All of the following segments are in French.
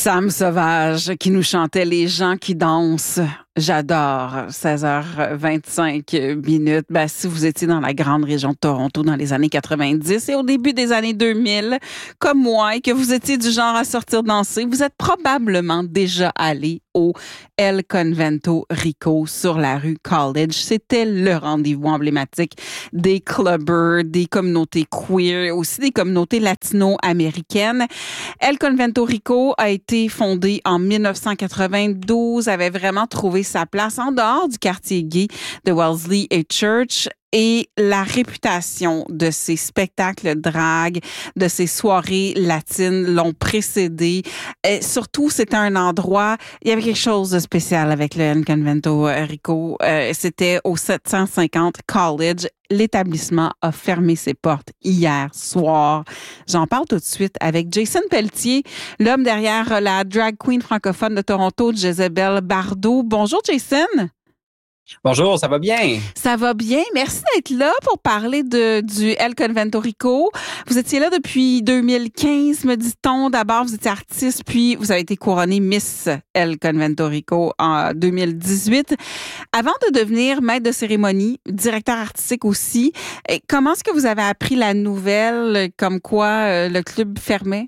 Sam Sauvage qui nous chantait Les gens qui dansent. J'adore. 16h25. Si vous étiez dans la grande région de Toronto dans les années 90 et au début des années 2000, comme moi, et que vous étiez du genre à sortir danser, vous êtes probablement déjà allé au El Convento Rico sur la rue College. C'était le rendez-vous emblématique des clubbers, des communautés queer, aussi des communautés latino-américaines. El Convento Rico a été fondé en 1992, avait vraiment trouvé sa place en dehors du quartier gay de Wellesley et Church. Et la réputation de ces spectacles drag, de ces soirées latines l'ont précédé. Et surtout, c'était un endroit, il y avait quelque chose de spécial avec le El Convento Rico. C'était au 750 College. L'établissement a fermé ses portes hier soir. J'en parle tout de suite avec Jason Pelletier, l'homme derrière la drag queen francophone de Toronto, Jezebel Bardot. Bonjour Jason. Bonjour, ça va bien? Ça va bien. Merci d'être là pour parler du El Convento Rico. Vous étiez là depuis 2015, me dit-on. D'abord, vous étiez artiste, puis vous avez été couronnée Miss El Convento Rico en 2018. Avant de devenir maître de cérémonie, directeur artistique aussi, comment est-ce que vous avez appris la nouvelle comme quoi le club fermait?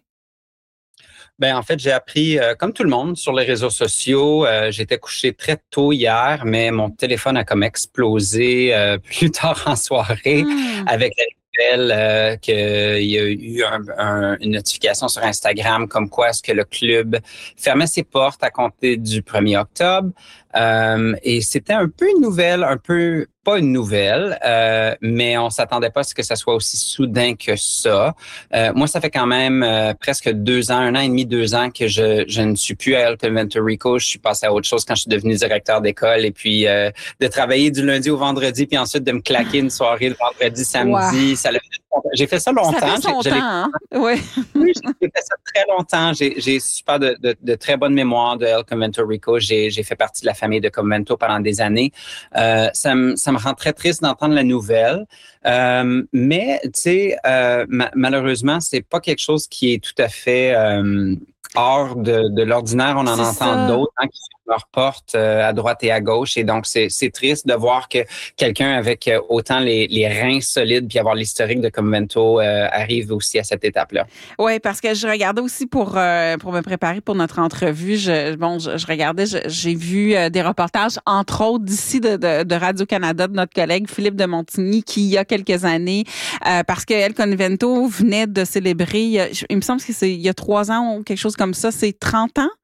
En fait, j'ai appris, comme tout le monde, sur les réseaux sociaux. J'étais couché très tôt hier, mais mon téléphone a comme explosé plus tard en soirée avec la nouvelle qu'il y a eu une notification sur Instagram comme quoi est-ce que le club fermait ses portes à compter du 1er octobre. Et c'était un peu une nouvelle, pas une nouvelle, mais on s'attendait pas à ce que ça soit aussi soudain que ça. Moi, ça fait quand même presque 2 ans, 1 an et demi, 2 ans que je ne suis plus à El Convento Rico. Je suis passé à autre chose quand je suis devenu directeur d'école et puis de travailler du lundi au vendredi puis ensuite de me claquer une soirée le vendredi, samedi. Wow. J'ai fait ça longtemps. Ça fait son temps, hein? Ouais. Oui, j'ai fait ça très longtemps. J'ai super de très bonnes mémoires de El Convento Rico. J'ai fait partie de la famille de Convento pendant des années. Ça me rend très triste d'entendre la nouvelle. Mais, tu sais, malheureusement, c'est pas quelque chose qui est tout à fait hors de l'ordinaire. On en entend d'autres qui ferment leurs portes à droite et à gauche. Et donc, c'est triste de voir que quelqu'un avec autant les reins solides puis avoir l'historique de Convento arrive aussi à cette étape-là. Oui, parce que je regardais aussi pour me préparer pour notre entrevue. Je regardais, j'ai vu des reportages, entre autres d'ici de Radio-Canada, de notre collègue Philippe de Montigny, qui, il y a quelques années, parce que El Convento venait de célébrer, il me semble que c'est il y a 3 ans ou quelque chose comme ça, c'est 30 ans?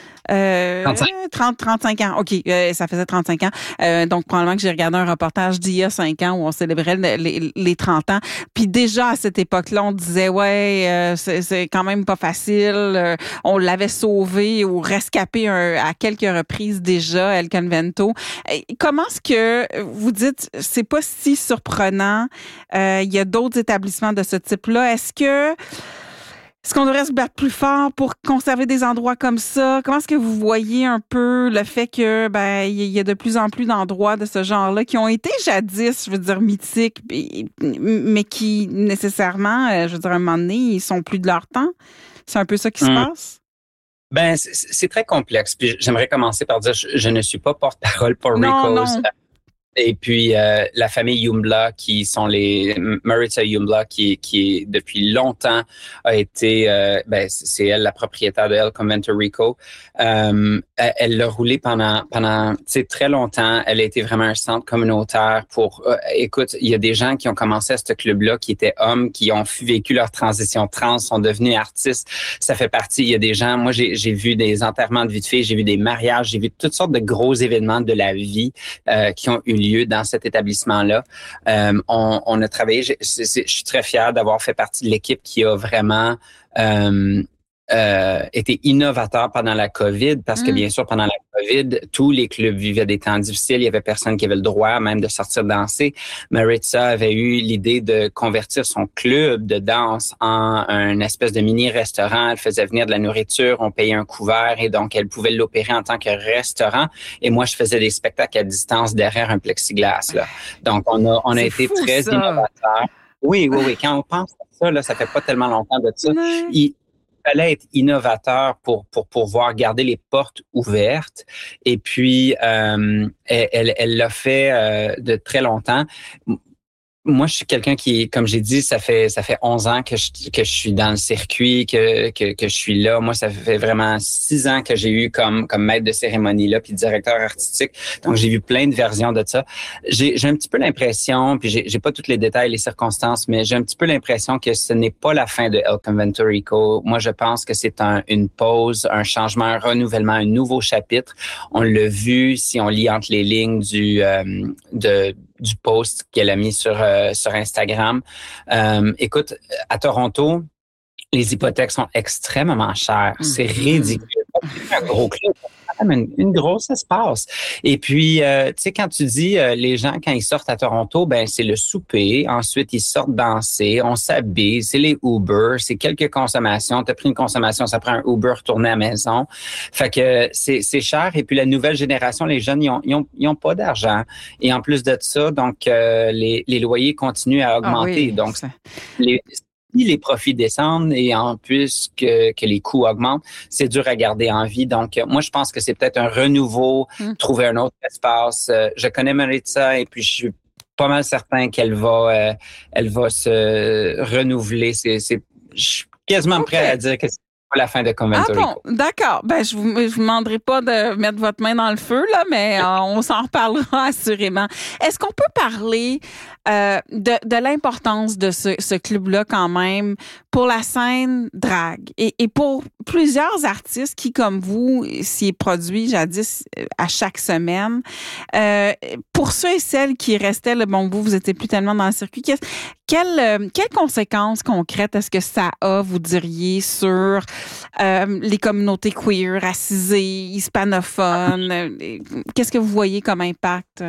35 ans. OK, ça faisait 35 ans. Donc, probablement que j'ai regardé un reportage d'il y a 5 ans où on célébrait les 30 ans. Puis déjà, à cette époque-là, on disait, c'est quand même pas facile. On l'avait sauvé ou rescapé à quelques reprises déjà, El Convento. Comment est-ce que vous dites, c'est pas si surprenant? Il y a d'autres établissements de ce type-là. Est-ce qu'on devrait se battre plus fort pour conserver des endroits comme ça? Comment est-ce que vous voyez un peu le fait que il y a de plus en plus d'endroits de ce genre-là qui ont été jadis, je veux dire, mythiques, mais qui nécessairement, je veux dire, à un moment donné, ils sont plus de leur temps? C'est un peu ça qui se passe? C'est très complexe. Puis j'aimerais commencer par dire, je ne suis pas porte-parole pour Rico's. Non. Et puis, la famille Yumbla, qui sont les Maritza Yumbla, qui depuis longtemps a été, c'est elle la propriétaire de El Convento Rico. Elle l'a roulé pendant très longtemps. Elle a été vraiment un centre communautaire pour, écoute, il y a des gens qui ont commencé à ce club-là, qui étaient hommes, qui ont vécu leur transition trans, sont devenus artistes. Ça fait partie, il y a des gens, moi, j'ai vu des enterrements de vie de filles, j'ai vu des mariages, j'ai vu toutes sortes de gros événements de la vie, qui ont eu lieu dans cet établissement-là. On a travaillé, je suis très fier d'avoir fait partie de l'équipe qui a vraiment été innovateur pendant la COVID, parce que bien sûr, pendant la COVID, tous les clubs vivaient des temps difficiles. Il y avait personne qui avait le droit même de sortir danser. Maritza avait eu l'idée de convertir son club de danse en une espèce de mini-restaurant. Elle faisait venir de la nourriture, on payait un couvert et donc elle pouvait l'opérer en tant que restaurant. Et moi, je faisais des spectacles à distance derrière un plexiglas, là. Donc, on a été très innovateurs. Oui. Quand on pense à ça, là, ça fait pas tellement longtemps de ça. fallait être innovateur pour pouvoir garder les portes ouvertes. Et puis, elle l'a fait de très longtemps. Moi, je suis quelqu'un qui, comme j'ai dit, ça fait 11 ans que je suis dans le circuit, que je suis là. Moi, ça fait vraiment 6 ans que j'ai eu comme maître de cérémonie là, puis directeur artistique. Donc, j'ai vu plein de versions de ça. J'ai un petit peu l'impression, puis j'ai pas tous les détails, les circonstances, mais j'ai un petit peu l'impression que ce n'est pas la fin de El Conventorico. Moi, je pense que c'est une pause, un changement, un renouvellement, un nouveau chapitre. On l'a vu si on lit entre les lignes du post qu'elle a mis sur Instagram. Écoute, à Toronto, les hypothèques sont extrêmement chères. C'est ridicule. C'est un gros club. Une grosse espace. Et puis, tu sais, quand tu dis les gens, quand ils sortent à Toronto, ben c'est le souper. Ensuite, ils sortent danser, on s'habille, c'est les Uber, c'est quelques consommations. Tu as pris une consommation, ça prend un Uber retourner à la maison. Fait que c'est cher. Et puis, la nouvelle génération, les jeunes, ils ont pas d'argent. Et en plus de ça, donc, les loyers continuent à augmenter. Oui, donc, si les profits descendent et en plus que les coûts augmentent, c'est dur à garder en vie. Donc, moi, je pense que c'est peut-être un renouveau, trouver un autre espace. Je connais Maritza et puis je suis pas mal certain qu'elle va se renouveler. Je suis quasiment prêt à dire que c'est pas la fin de Conventorico. Ah bon, d'accord. Ben, je vous demanderai pas de mettre votre main dans le feu, là, mais on s'en reparlera assurément. Est-ce qu'on peut parler de l'importance de ce club-là quand même pour la scène drague et pour plusieurs artistes qui, comme vous, s'y est produit jadis à chaque semaine. Pour ceux et celles qui restaient, vous étiez plus tellement dans le circuit, quelles conséquences concrètes est-ce que ça a, vous diriez, sur les communautés queer, racisées, hispanophones? Qu'est-ce que vous voyez comme impact?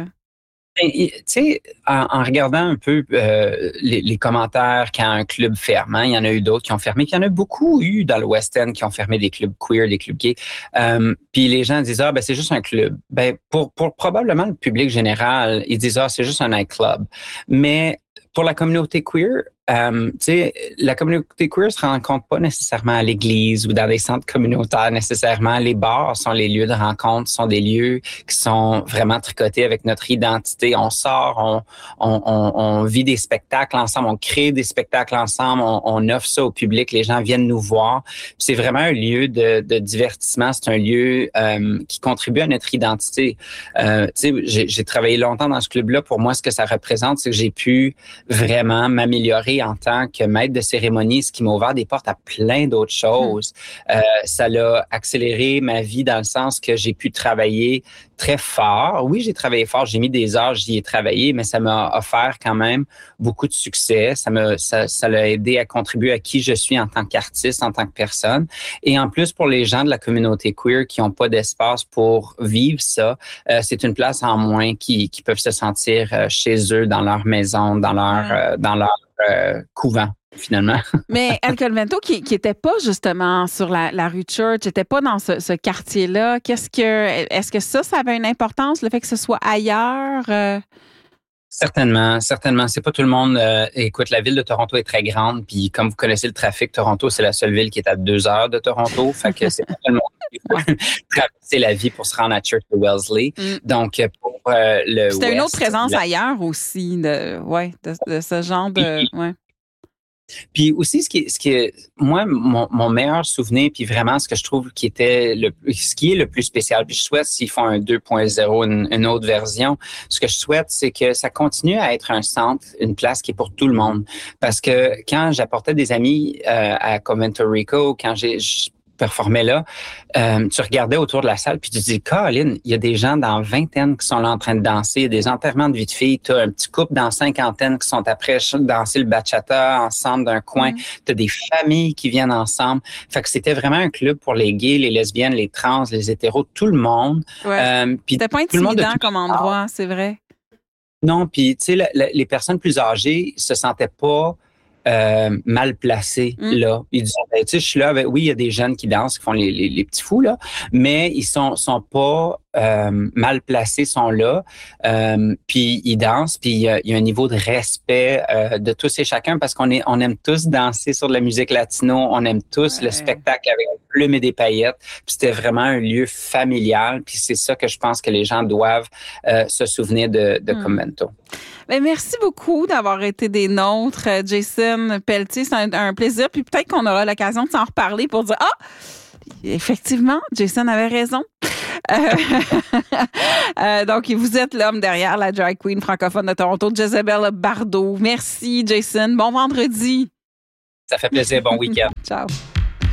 Tu sais, en regardant un peu les commentaires quand un club ferme, il y en a eu d'autres qui ont fermé, puis il y en a beaucoup eu dans le West End qui ont fermé des clubs queer, des clubs gays. Puis les gens disent c'est juste un club. Ben pour probablement le public général, ils disent c'est juste un nightclub. Mais pour la communauté queer, tu sais, la communauté queer se rencontre pas nécessairement à l'église ou dans des centres communautaires nécessairement. Les bars sont les lieux de rencontre, sont des lieux qui sont vraiment tricotés avec notre identité. On sort, on vit des spectacles ensemble, on crée des spectacles ensemble, on offre ça au public, les gens viennent nous voir. Puis c'est vraiment un lieu de divertissement, c'est un lieu qui contribue à notre identité. Tu sais, j'ai travaillé longtemps dans ce club-là. Pour moi, ce que ça représente, c'est que j'ai pu vraiment m'améliorer en tant que maître de cérémonie, ce qui m'a ouvert des portes à plein d'autres choses. Ça l'a accéléré ma vie dans le sens que j'ai pu travailler très fort. Oui, j'ai travaillé fort, j'ai mis des heures, j'y ai travaillé, mais ça m'a offert quand même beaucoup de succès. Ça l'a aidé à contribuer à qui je suis en tant qu'artiste, en tant que personne. Et en plus, pour les gens de la communauté queer qui n'ont pas d'espace pour vivre ça, c'est une place en moins qui peuvent se sentir chez eux, dans leur maison, dans leur couvent. Finalement. Mais El Convento, qui était pas justement sur la rue Church, était pas dans ce quartier-là. Est-ce que ça avait une importance, le fait que ce soit ailleurs? Certainement. C'est pas tout le monde. Écoute, la ville de Toronto est très grande, puis comme vous connaissez le trafic, Toronto, c'est la seule ville qui est à 2 heures de Toronto. Fait que c'est pas tout le monde qui peut traverser la vie pour se rendre à Church de Wellesley. Donc, pour le c'était une autre présence ailleurs aussi, de ce genre de. Ouais. Puis aussi, ce qui est moi, mon meilleur souvenir, puis vraiment ce que je trouve qui est le plus spécial, puis je souhaite s'ils font un 2.0, une autre version, ce que je souhaite, c'est que ça continue à être un centre, une place qui est pour tout le monde. Parce que quand j'apportais des amis à Conventorico, quand je performais là, tu regardais autour de la salle puis tu te dis, Colin, il y a des gens dans vingtaine qui sont là en train de danser, des enterrements de vie de filles, tu as un petit couple dans cinquantaine qui sont après danser le bachata ensemble d'un coin, tu as des familles qui viennent ensemble. Fait que c'était vraiment un club pour les gays, les lesbiennes, les trans, les hétéros, tout le monde. Ouais. C'était pas intimidant comme endroit, c'est vrai. Non, puis tu sais, les personnes plus âgées se sentaient pas mal placés là. Ils disent, tu sais, je suis là, oui, il y a des jeunes qui dansent, qui font les petits fous, là, mais ils sont pas mal placés, sont là, puis ils dansent, puis il y a un niveau de respect de tous et chacun parce on aime tous danser sur de la musique latino, on aime tous le spectacle avec des plumes et des paillettes, puis c'était vraiment un lieu familial, puis c'est ça que je pense que les gens doivent se souvenir de Convento. Bien, merci beaucoup d'avoir été des nôtres, Jason Pelletier. C'est un plaisir. Puis peut-être qu'on aura l'occasion de s'en reparler pour dire effectivement, Jason avait raison. Donc, vous êtes l'homme derrière la drag queen francophone de Toronto, Jezebel Bardot. Merci, Jason. Bon vendredi. Ça fait plaisir. Bon week-end. Ciao.